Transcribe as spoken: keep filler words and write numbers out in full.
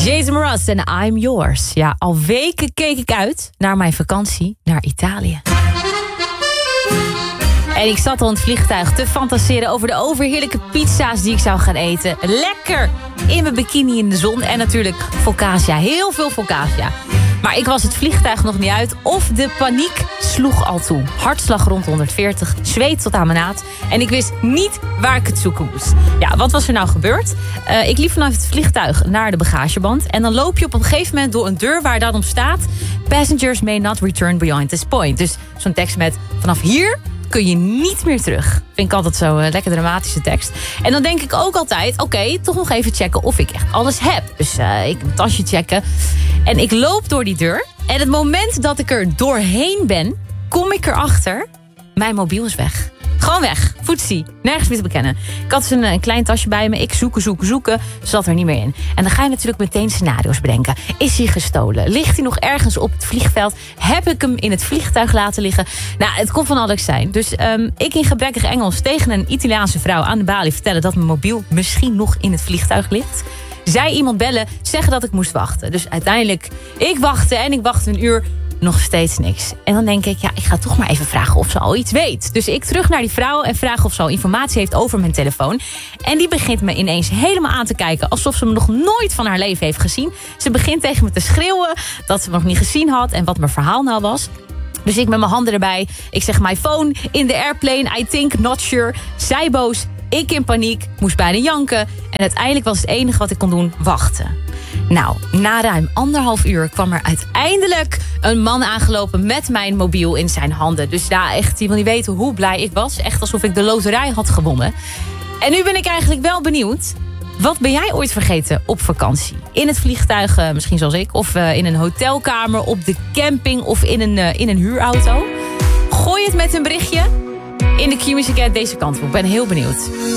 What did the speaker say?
Jason Mraz en I'm Yours. Ja, al weken keek ik uit naar mijn vakantie naar Italië. En ik zat al in het vliegtuig te fantaseren over de overheerlijke pizza's die ik zou gaan eten. Lekker in mijn bikini in de zon. En natuurlijk focaccia, heel veel focaccia. Maar ik was het vliegtuig nog niet uit of de paniek sloeg al toe. Hartslag rond honderdveertig, zweet tot aan mijn naad. En ik wist niet waar ik het zoeken moest. Ja, wat was er nou gebeurd? Uh, ik liep vanuit het vliegtuig naar de bagageband. En dan loop je op een gegeven moment door een deur waar dan op staat: Passengers may not return beyond this point. Dus zo'n tekst met: vanaf hier kun je niet meer terug. Vind ik altijd zo uh, lekker dramatische tekst. En dan denk ik ook altijd, oké, okay, toch nog even checken of ik echt alles heb. Dus uh, ik mijn tasje checken. En ik loop door die deur. En het moment dat ik er doorheen ben, kom ik erachter: mijn mobiel is weg. Gewoon weg. Voetzie. Nergens meer te bekennen. Ik had dus een, een klein tasje bij me. Ik zoeken, zoeken, zoeken. Zat er niet meer in. En dan ga je natuurlijk meteen scenario's bedenken. Is hij gestolen? Ligt hij nog ergens op het vliegveld? Heb ik hem in het vliegtuig laten liggen? Nou, het kon van alles zijn. Dus um, ik in gebrekkig Engels tegen een Italiaanse vrouw aan de balie vertellen dat mijn mobiel misschien nog in het vliegtuig ligt. Zij iemand bellen, zeggen dat ik moest wachten. Dus uiteindelijk, ik wachtte en ik wachtte een uur. Nog steeds niks. En dan denk ik, ja, ik ga toch maar even vragen of ze al iets weet. Dus ik terug naar die vrouw en vraag of ze al informatie heeft over mijn telefoon. En die begint me ineens helemaal aan te kijken alsof ze me nog nooit van haar leven heeft gezien. Ze begint tegen me te schreeuwen dat ze me nog niet gezien had en wat mijn verhaal nou was. Dus ik met mijn handen erbij. Ik zeg, my phone in the airplane, I think, not sure. Zij boos, ik in paniek, moest bijna janken. En uiteindelijk was het enige wat ik kon doen, wachten. Nou, na ruim anderhalf uur kwam er uiteindelijk een man aangelopen met mijn mobiel in zijn handen. Dus ja, echt, je wil niet weten hoe blij ik was. Echt alsof ik de loterij had gewonnen. En nu ben ik eigenlijk wel benieuwd. Wat ben jij ooit vergeten op vakantie? In het vliegtuig, uh, misschien zoals ik. Of uh, in een hotelkamer, op de camping of in een, uh, in een huurauto. Gooi het met een berichtje in de Q-Music deze kant op. Ik ben heel benieuwd.